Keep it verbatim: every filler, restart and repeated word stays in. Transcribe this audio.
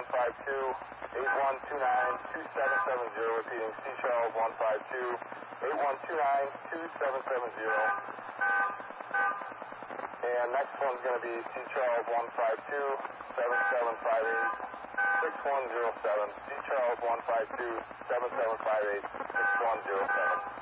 one five two, eight one two nine, two seven seven zero. Repeating, C. Charles one five two, eight one two nine, two seven seven zero. And next one's going to be C. Charles one five two, seven seven five eight, six one zero seven. C. Charles one five two, seven seven five eight, six one zero seven.